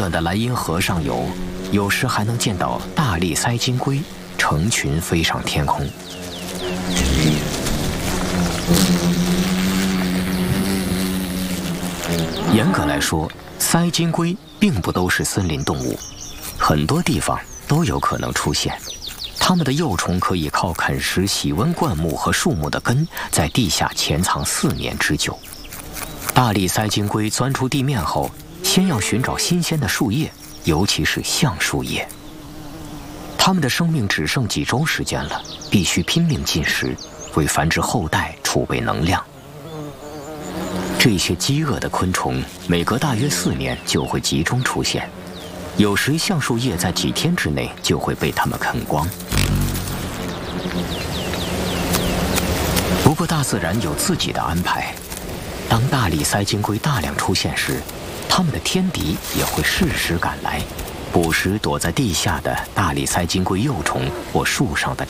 暖的莱茵河上游，有时还能见到大力塞金龟成群飞上天空。严格来说，塞金龟并不都是森林动物，很多地方都有可能出现。它们的幼虫可以靠啃食喜温灌木和树木的根，在地下潜藏4年之久。大力塞金龟钻出地面后，先要寻找新鲜的树叶，尤其是橡树叶。它们的生命只剩几周时间了，必须拼命进食，为繁殖后代储备能量。这些饥饿的昆虫每隔大约4年就会集中出现，有时橡树叶在几天之内就会被它们啃光。不过大自然有自己的安排，当大力塞金龟大量出现时，它们的天敌也会适时赶来，捕食躲在地下的大力塞金龟幼虫或树上的